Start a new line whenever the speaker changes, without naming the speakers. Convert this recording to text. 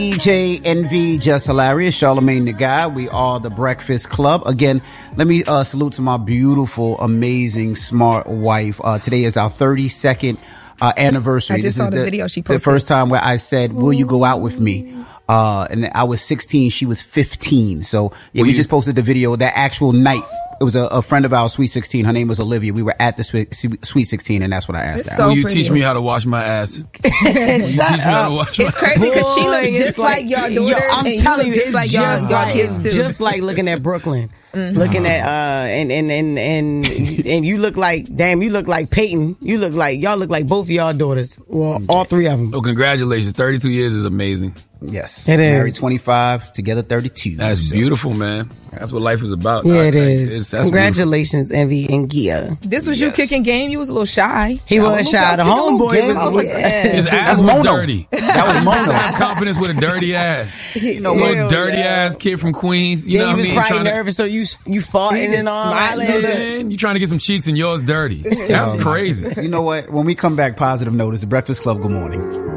DJ Envy, Just Hilarious, Charlamagne the Guy. We are the Breakfast Club. Again, let me salute to my beautiful, amazing, smart wife. Today is our 32nd anniversary.
I just saw the video she posted.
The first time where I said, will you go out with me? And I was 16, she was 15. So yeah, we just posted the video that actual night. It was a friend of ours, Sweet 16. Her name was Olivia. We were at the Sweet 16, and that's what I asked her.
So will you teach me how to wash my ass?
It's crazy because she looks just like your daughter.
I'm telling you,
just like y'all kids too.
Just like looking at Brooklyn. Mm-hmm. Looking at and you look like, damn, you look like Peyton. Y'all look like both of y'all daughters. Well, all three of them.
Oh, congratulations. 32 years is amazing.
Yes.
It is.
Married 25, together 32.
That's beautiful, man. That's what life is about.
Yeah, it is.
Congratulations,
beautiful. Envy and Gia.
This was you kicking game? You was a little shy.
He was shy. The homeboy was
his ass was dirty.
That was Mono.
Have confidence with a dirty ass. Little dirty ass kid from Queens. You know what I mean?
He was probably nervous, so you farting and all.
You trying to get some cheeks and yours dirty. That's crazy.
You know what? When we come back, positive note is the Breakfast Club. Good morning.